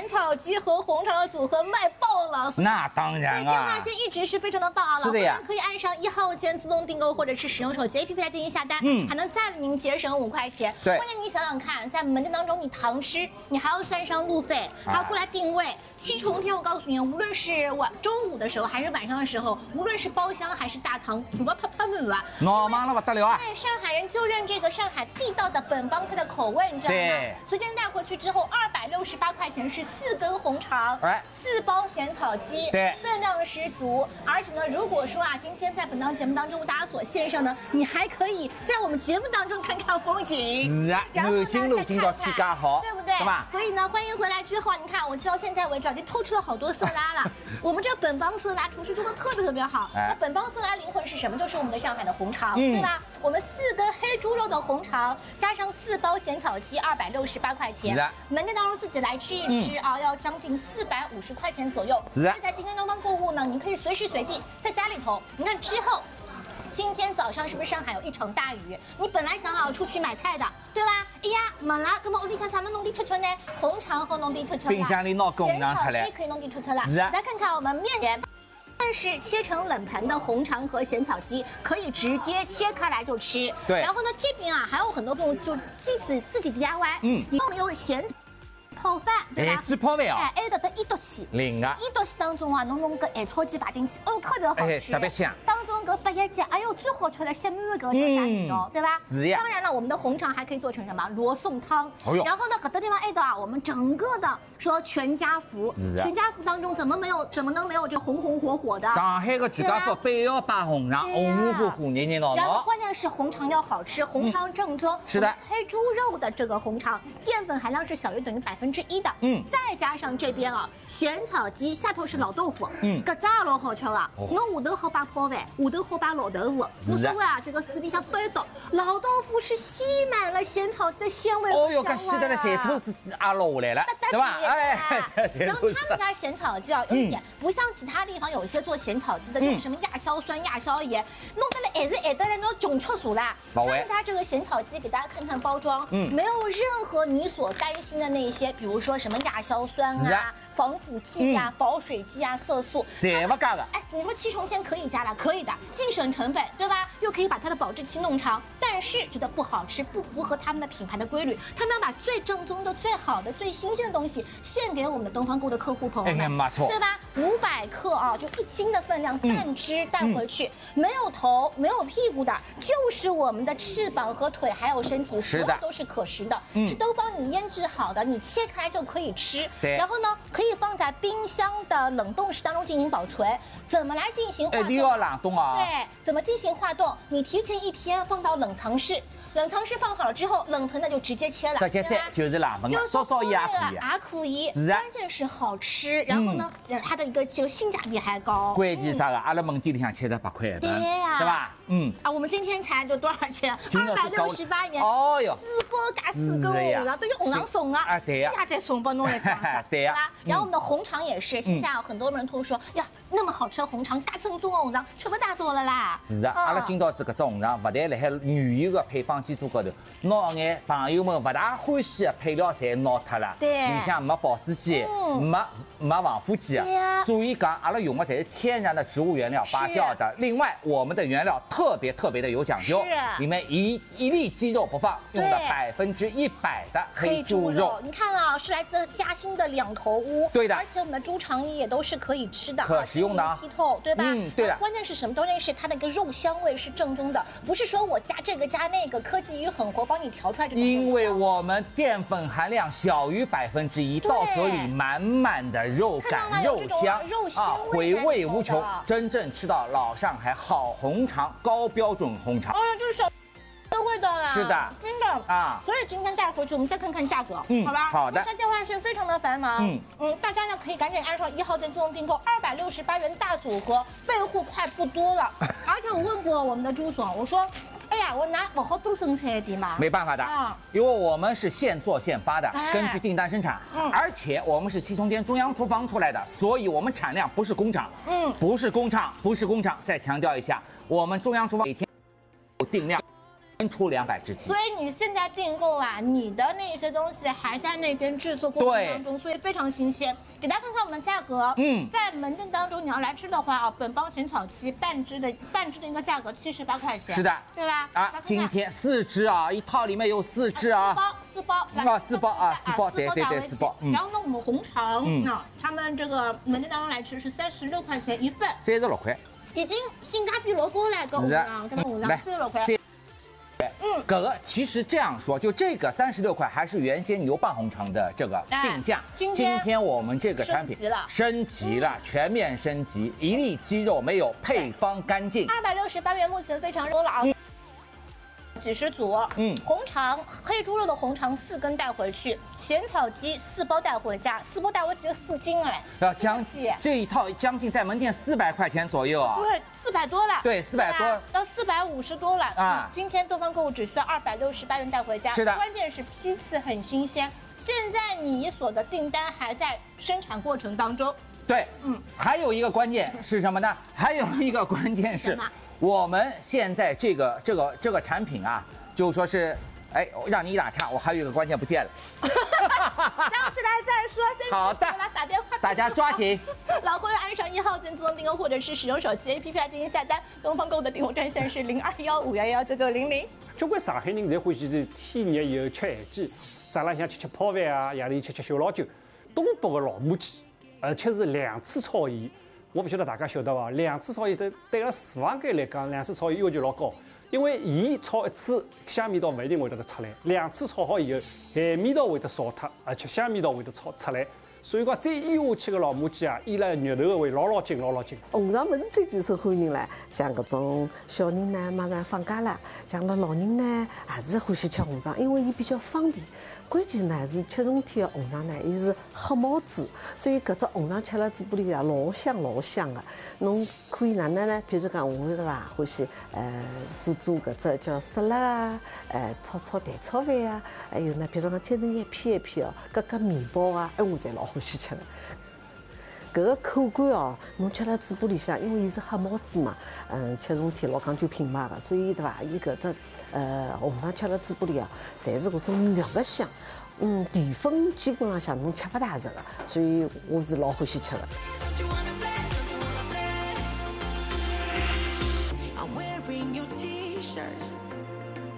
咸草鸡和红肠的组合卖爆了。 那当然对，电话啊， 线一直是非常的棒啊， 是的呀， 可以按上1号键自动订购，或者是使用手机 APP 来进行下单，还能再为您节省5块钱。 对， 关键你想想看，在门店当中你堂吃，你还要算上路费，还要过来定位。7重天，我告诉你，无论是中午的时候还是晚上的时候，无论是包厢还是大堂，什么啪们啊， 闹忙了不得了啊！ 对，上海人就认这个上海地道的本帮菜的口味，你知道吗？ 对， 随件带回去之后，268块钱是4根红肠，4包咸草鸡， 对， 分量十足。而且呢，如果说啊，今天在本档节目当中为大家所献上呢，你还可以在我们节目当中看看风景。 是啊，南京路今朝天家好， 对不对？ 对吧？ 所以呢，欢迎回来之后，你看我到现在为止已经偷吃了好多色拉了。我们这本帮色拉厨师做的特别好。那本帮色拉灵魂是什么？就是我们的上海的红肠，对吧？我们4根黑猪肉的红肠，加上4包咸草鸡，268块钱。门店当中自己来吃一吃啊，要将近450块钱左右。是在今天东方购物呢，你可以随时随地在家里头，你看之后。今天早上是不是上海有一场大雨？你本来想好出去买菜的，对吧？哎呀，没了，那么屋里向啥么弄点吃呢？红肠和弄点吃冰箱里拿个红肠出来， 咸草鸡可以弄点吃了。 是啊， 来看看我们面人。但是切成冷盘的红肠和咸草鸡可以直接切开来就吃。 对。 然后呢，这边啊还有很多朋友就自己 DIY。我们有咸泡饭，对吧？ 鸡泡饭啊。 还得一道起。 灵啊！ 一道起当中啊，侬弄个咸草鸡摆进去，哦，特别好吃， 特别香。 当中搿8叶鸡，哎呦，最好吃的鲜米的搿叫啥味道，对吧？ 是呀。 当然了，我们的红肠还可以做成什么罗宋汤。然后呢，搿个地方挨到啊，我们整个的说全家福，全家福当中怎么能没有这红火的？ 上海的全家福必要摆红肠，红火火、热热闹闹。 然后关键是红肠要好吃，红肠正宗。 是的， 黑猪肉的这个红肠，淀粉含量是小于等于1%的。再加上这边啊，咸草鸡下头是老豆腐，搿只老好吃啊！侬下头好摆泡饭，下头好摆老豆腐，无所谓啊，这个水里向倒一倒，老豆腐是吸满了咸草鸡的鲜味。 哦哟，搿吸得了咸吐司也落下来了，对吧？ 哎，然后他们家咸草鸡啊，有一点不像其他地方有一些做咸草鸡的用什么亚硝酸、亚硝盐，弄得来还是得来那种穷出俗啦。他们家这个咸草鸡给大家看看包装，没有任何你所担心的那些，比如说什么亚硝酸啊、防腐剂啊、保水剂啊、色素， 谁不加的？ 哎，你说7重天可以加了，可以的，既省成本，对吧？又可以把它的保质期弄长，但是觉得不好吃，不符合他们的品牌的规律，他们要把最正宗的、最好的、最新鲜的东西献给我们的东方购的客户朋友们， 没错， 对吧？500克啊，就1斤的分量，半只带回去，没有头、没有屁股的，就是我们的翅膀和腿还有身体，所有都是可食的，是都帮你腌制好的，你切开就可以吃。 对， 然后呢，可以放在冰箱的冷冻室当中进行保存。怎么来进行化冻？ 一定要冷冻啊！ 对，怎么进行化冻？你提前1天放到冷藏室。冷藏室放好了之后，冷盆的就直接切了， 直接切就是冷盆了，稍稍也可以， 是啊， 关键是好吃，然后呢，它的一个性价比还高。 关键啥个？阿拉门店里向78块一份，对吧？ 我们今天才就多少钱？268元。 哦哟 ，4包加4根，然后都有红肠送啊， 对呀， 下再送包弄来装， 对呀。 然后我们的红肠也是，现在很多人都说呀，那么好吃的红肠，大正宗的红肠，吃不大多了啦。 是啊，阿拉今朝这个红肠，不但辣海原有的配方基础高头，拿眼朋友们不大欢喜的配料侪拿脱了， 对， 里向没保湿剂，没防腐剂，所以讲阿拉用的侪是天然的植物原料发酵的。另外，我们的原料特别的有讲究，里面一粒鸡肉不放，用的100%的黑猪肉。 你看啊，是来自嘉兴的2头乌， 对的， 而且我们的猪肠衣也都是可以吃的， 可食用的， 剔透，对吧？ 对的。 关键是什么？关键是它那个肉香味是正宗的，不是说我加这个加那个，科技与狠活帮你调出来这种。 因为我们淀粉含量小于1%，到嘴里满满的肉感、肉香啊，回味无穷，真正吃到老上海好红肠、高标准红肠。 这是小的味道啦。 是的， 真的啊。所以今天带回去，我们再看看价格，好吧？ 好的。 现在电话线非常的繁忙，大家呢可以赶紧按上1号键自动订购，268元大组合，备货快不多了。而且我问过我们的朱总，我说。哎呀，我拿不好多生产的嘛， 没办法的，因为我们是现做现发的，根据订单生产，而且我们是7重天中央厨房出来的，所以我们产量不是工厂，不是工厂，再强调一下，我们中央厨房每天有定量。 出200只鸡。 所以你现在订购啊，你的那些东西还在那边制作过程当中，所以非常新鲜。给大家看看我们价格，在门店当中你要来吃的话啊，本帮咸草鸡半只的一个价格78块钱， 是的， 对吧？ 啊，今天4只啊，一套里面有4只啊 ，4包， 啊，4包啊，4包，对，4包。 然后呢，我们红肠，他们这个门店当中来吃是36块钱一份 ，36块， 已经性价比老高了，跟红肠36块。 这个其实这样说，就这个36块还是原先牛蒡红肠的这个定价。今天我们这个产品升级了，全面升级，一粒鸡肉没有配方干净 ，268元，目前非常多了啊。几十组，红肠黑猪肉的红肠4根带回去，咸草鸡4包带回家，4包带回去就4斤哎， 要将近这一套将近在门店400块钱左右啊， 不是400多了， 对，400多， 要450多了啊。今天多方购物只需要268元带回家， 是的， 关键是批次很新鲜，现在你所的订单还在生产过程当中。 对，还有一个关键是什么呢？还有一个关键是。我们现在这个产品啊，就说是，哎，让你一打岔，我还有一个关键不见了， 想起来再说。 好的， 打电话， 大家抓紧。 老会员按上1号键自动订购，或者是使用手机 APP 来进行下单。东方购物的订货专线是0215119900。 交关上海人侪欢喜是天热以后吃咸鸡，早浪向吃泡饭啊，夜里吃小老酒。东北的老母鸡，而且是2次炒盐。我不晓得大家晓得伐？2次炒盐对个厨房间来讲，2次炒盐要求老高，因为盐炒1次，香味道不一定会得出来，2次炒好以后，咸味道会得少脱，而且香味道会得出来。所以讲，再腌下去个老母鸡啊，腌了肉头会老紧。 红肠么是最受欢迎了，像搿种小人呢，马上放假了，像老人呢，也是欢喜吃红肠，因为伊比较方便。关键呢是吃冬天的红肠呢，伊是黑毛猪，所以搿只红肠吃了嘴巴里啊，老香的。侬可以哪能呢？比如讲我对伐，欢喜做搿只叫沙拉啊，炒蛋炒饭啊，还有呢，比如讲切成一片哦，搿面包啊，我侪老欢喜吃的。搿个口感哦，侬吃了嘴巴里向，因为伊是黑毛猪嘛，吃冬天老讲究品牌的，所以对伐？伊搿只红肠吃了嘴巴里啊，侪是搿种肉的香，淀粉基本上侬吃不大着的，所以我是老欢喜吃的。 I'm wearing your T-shirt.